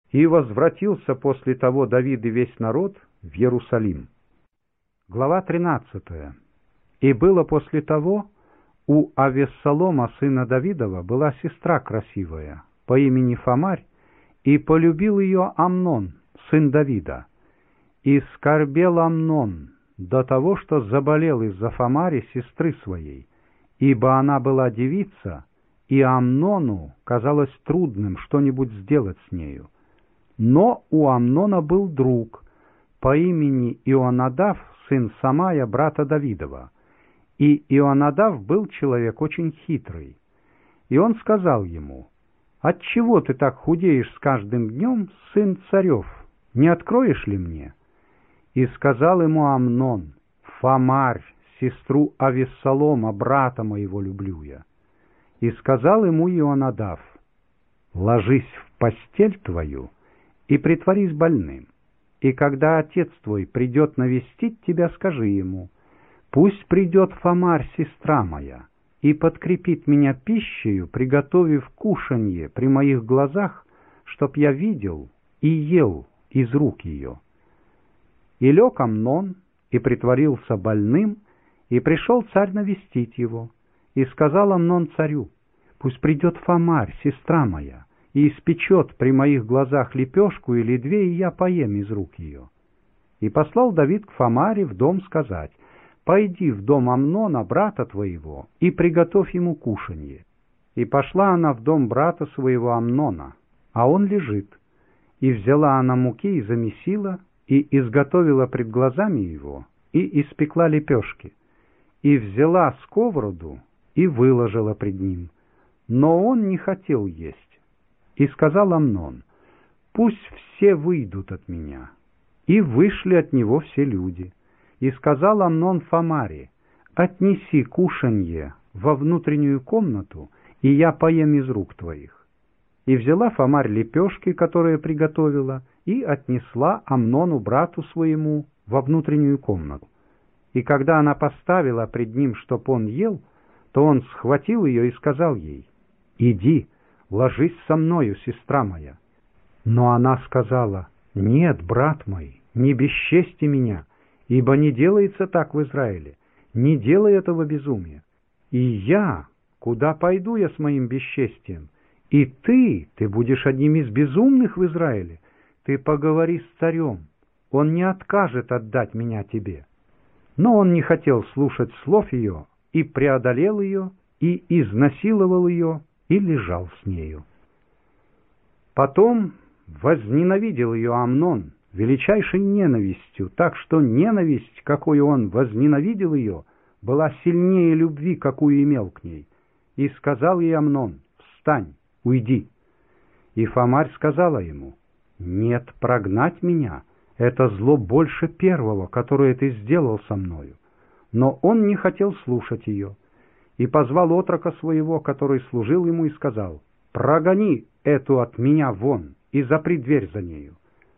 И возвратился после того Давид и весь народ в Иерусалим. Глава 13. И было после того, у Авессалома, сына Давидова, была сестра красивая, по имени Фамарь, и полюбил ее Амнон, сын Давида. И скорбел Амнон до того, что заболел из-за Фамари, сестры своей, ибо она была девица, и Амнону казалось трудным что-нибудь сделать с нею. Но у Амнона был друг по имени Ионадав, сын Самая, брата Давидова. И Ионадав был человек очень хитрый. И он сказал ему: «Отчего ты так худеешь с каждым днем, сын царев? Не откроешь ли мне?» И сказал ему Амнон: «Фамарь, сестру Авессалома, брата моего, люблю я». И сказал ему Ионадав: «Ложись в постель твою и притворись больным, и когда отец твой придет навестить тебя, скажи ему: пусть придет Фамарь, сестра моя, и подкрепит меня пищею, приготовив кушанье при моих глазах, чтоб я видел и ел из рук ее». И лег Амнон, и притворился больным, и пришел царь навестить его. И сказал Амнон царю: «Пусть придет Фамарь, сестра моя, и испечет при моих глазах лепешку или две, и я поем из рук ее». И послал Давид к Фамаре в дом сказать: «Пойди в дом Амнона, брата твоего, и приготовь ему кушанье». И пошла она в дом брата своего Амнона, а он лежит. И взяла она муки и замесила, и изготовила пред глазами его, и испекла лепешки, и взяла сковороду, и выложила пред ним. Но он не хотел есть. И сказал Амнон: «Пусть все выйдут от меня». И вышли от него все люди. И сказал Амнон Фамаре: «Отнеси кушанье во внутреннюю комнату, и я поем из рук твоих». И взяла Фамарь лепешки, которые приготовила, и отнесла Амнону, брату своему, во внутреннюю комнату. И когда она поставила пред ним, чтоб он ел, то он схватил ее и сказал ей: «Иди, ложись со мною, сестра моя». Но она сказала: «Нет, брат мой, не бесчести меня, ибо не делается так в Израиле, не делай этого безумия. И я, куда пойду я с моим бесчестием? И ты будешь одним из безумных в Израиле. Ты поговори с царем, он не откажет отдать меня тебе». Но он не хотел слушать слов ее, и преодолел ее, и изнасиловал ее, и лежал с нею. Потом возненавидел ее Амнон величайшей ненавистью, так что ненависть, какой он возненавидел ее, была сильнее любви, какую имел к ней. И сказал ей Амнон: «Встань, уйди». И Фамарь сказала ему: «Нет, прогнать меня — это зло больше первого, которое ты сделал со мною». Но он не хотел слушать ее, и позвал отрока своего, который служил ему, и сказал: «Прогони эту от меня вон, и запри дверь за нею».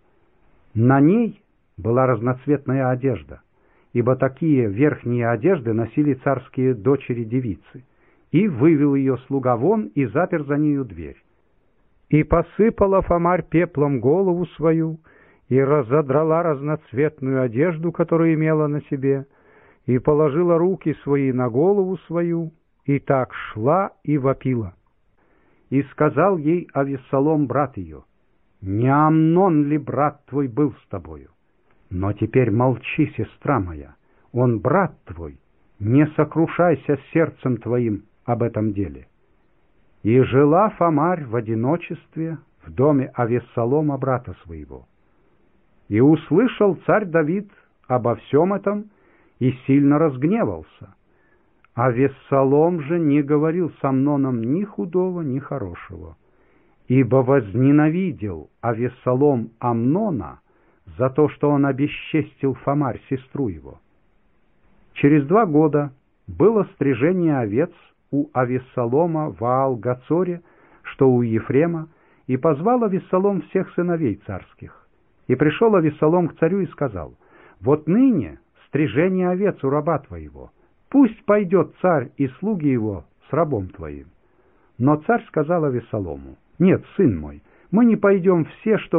На ней была разноцветная одежда, ибо такие верхние одежды носили царские дочери-девицы, и вывел ее слуга вон, и запер за нею дверь. И посыпала Фамарь пеплом голову свою, и разодрала разноцветную одежду, которую имела на себе, и положила руки свои на голову свою, и так шла и вопила. И сказал ей Авессалом, брат ее: «Не Амнон ли брат твой был с тобою? Но теперь молчи, сестра моя, он брат твой, не сокрушайся сердцем твоим об этом деле». И жила Фамарь в одиночестве в доме Авессалома, брата своего. И услышал царь Давид обо всем этом, и сильно разгневался. Авессалом же не говорил с Амноном ни худого, ни хорошего, ибо возненавидел Авессалом Амнона за то, что он обесчестил Фамарь, сестру его. Через 2 года было стрижение овец у Авессалома в Аал-Гацоре, что у Ефрема, и позвал Авессалом всех сыновей царских. И пришел Авессалом к царю и сказал: «Вот ныне стрижение овец у раба твоего, пусть пойдет царь и слуги его с рабом твоим». Но царь сказал Авессалому: «Нет, сын мой, мы не пойдем все, что